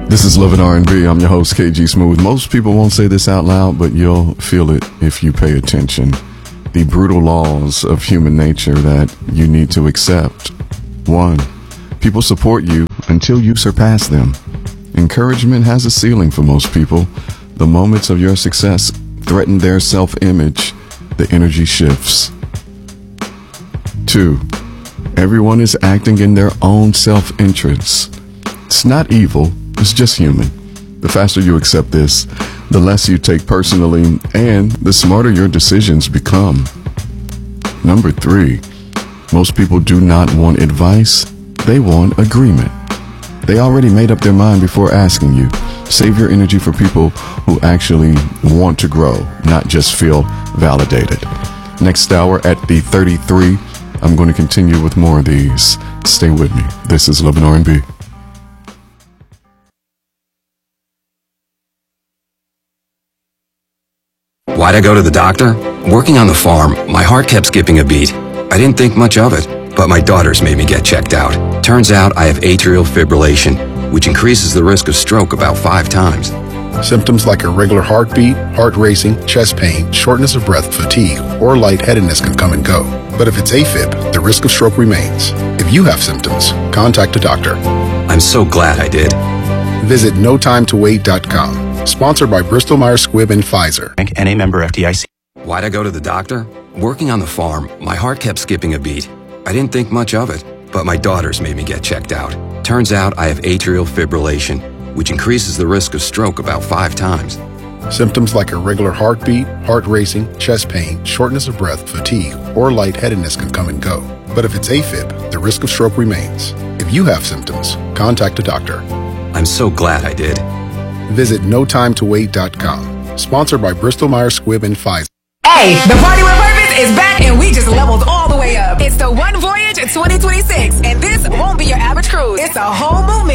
This is Love and R&B. I'm your host, KG Smooth. Most people won't say this out loud, but you'll feel it if you pay attention. The brutal laws of human nature that you need to accept. 1. People support you until you surpass them. Encouragement has a ceiling for most people. The moments of your success threaten their self-image. The energy shifts. 2. Everyone is acting in their own self-interest. It's not evil, it's just human. The faster you accept this, the less you take personally, and the smarter your decisions become. Number 3, most people do not want advice, they want agreement. They already made up their mind before asking you. Save your energy for people who actually want to grow, not just feel validated. Next hour at the 33, I'm going to continue with more of these. Stay with me. This is Love and R&B. Why'd I go to the doctor? Working on the farm, my heart kept skipping a beat. I didn't think much of it, but my daughters made me get checked out. Turns out I have atrial fibrillation, which increases the risk of stroke about 5 times. Symptoms like irregular heartbeat, heart racing, chest pain, shortness of breath, fatigue, or lightheadedness can come and go. But if it's AFib, the risk of stroke remains. If you have symptoms, contact a doctor. I'm so glad I did. Visit notimetowait.com. Sponsored by Bristol Myers Squibb and Pfizer. And a member FDIC. Why'd I go to the doctor? Working on the farm, my heart kept skipping a beat. I didn't think much of it, but my daughters made me get checked out. Turns out I have atrial fibrillation, which increases the risk of stroke about 5 times. Symptoms like irregular heartbeat, heart racing, chest pain, shortness of breath, fatigue, or lightheadedness can come and go. But if it's AFib, the risk of stroke remains. If you have symptoms, contact a doctor. I'm so glad I did. Visit notimetowait.com. Sponsored by Bristol Myers Squibb and Pfizer. Hey, the Party with Purpose is back and we just leveled all the way up. It's the One Voyage 2026 and this won't be your average cruise. It's a whole movement.